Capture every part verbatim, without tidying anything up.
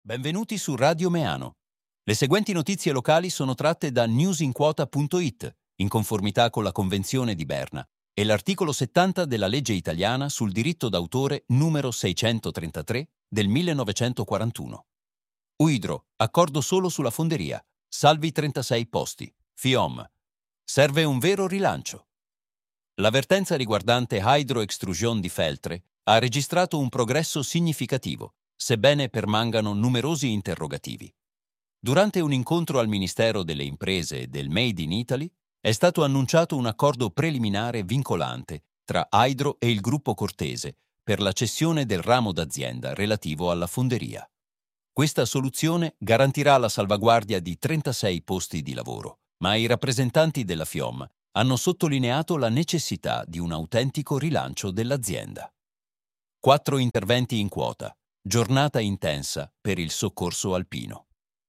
Benvenuti su Radio Meano. Le seguenti notizie locali sono tratte da newsinquota punto it, in conformità con la Convenzione di Berna, e l'articolo settanta della legge italiana sul diritto d'autore numero seicentotrentatré del millenovecentoquarantuno. Uidro, accordo solo sulla fonderia, salvi trentasei posti. FIOM. Serve un vero rilancio. L'avvertenza riguardante Hydro Extrusion di Feltre ha registrato un progresso significativo, sebbene permangano numerosi interrogativi. Durante un incontro al Ministero delle Imprese e del Made in Italy è stato annunciato un accordo preliminare vincolante tra Hydro e il gruppo Cortese per la cessione del ramo d'azienda relativo alla fonderia. Questa soluzione garantirà la salvaguardia di trentasei posti di lavoro, ma i rappresentanti della FIOM hanno sottolineato la necessità di un autentico rilancio dell'azienda. Quattro interventi in quota. Giornata intensa per il soccorso alpino.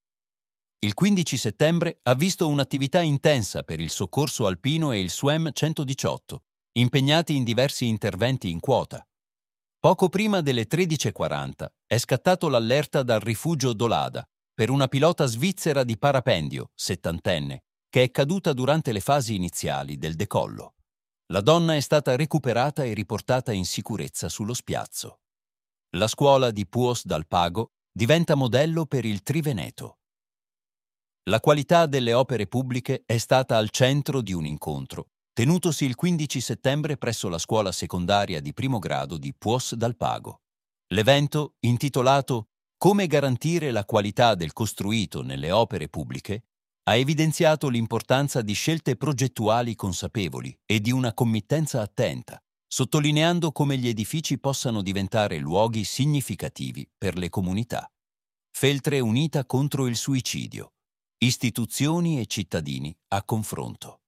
Il quindici settembre ha visto un'attività intensa per il soccorso alpino e il S U E M centodiciotto, impegnati in diversi interventi in quota. Poco prima delle tredici e quaranta è scattato l'allerta dal rifugio Dolada per una pilota svizzera di parapendio, settantenne, che è caduta durante le fasi iniziali del decollo. La donna è stata recuperata e riportata in sicurezza sullo spiazzo. La scuola di Puos dal Pago diventa modello per il Triveneto. La qualità delle opere pubbliche è stata al centro di un incontro, tenutosi il quindici settembre presso la scuola secondaria di primo grado di Puos dal Pago. L'evento, intitolato Come garantire la qualità del costruito nelle opere pubbliche, ha evidenziato l'importanza di scelte progettuali consapevoli e di una committenza attenta, sottolineando come gli edifici possano diventare luoghi significativi per le comunità. Feltre unita contro il suicidio. Istituzioni e cittadini a confronto.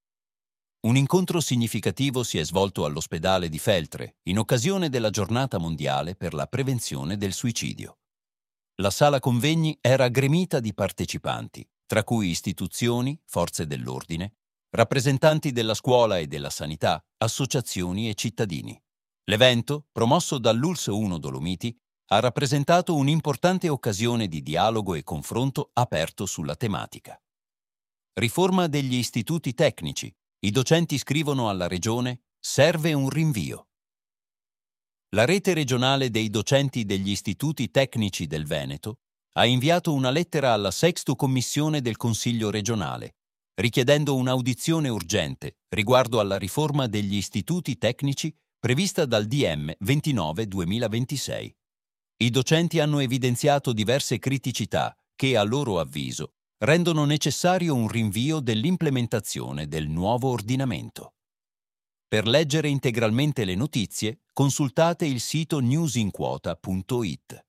Un incontro significativo si è svolto all'ospedale di Feltre in occasione della Giornata Mondiale per la prevenzione del suicidio. La sala convegni era gremita di partecipanti, tra cui istituzioni, forze dell'ordine, rappresentanti della scuola e della sanità, associazioni e cittadini. L'evento, promosso dall'U L S uno Dolomiti, ha rappresentato un'importante occasione di dialogo e confronto aperto sulla tematica. Riforma degli istituti tecnici. I docenti scrivono alla Regione: serve un rinvio. La rete regionale dei docenti degli istituti tecnici del Veneto ha inviato una lettera alla Sexto Commissione del Consiglio regionale, richiedendo un'audizione urgente riguardo alla riforma degli istituti tecnici prevista dal D M ventinove duemilaventisei. I docenti hanno evidenziato diverse criticità che, a loro avviso, rendono necessario un rinvio dell'implementazione del nuovo ordinamento. Per leggere integralmente le notizie, consultate il sito newsinquota punto it.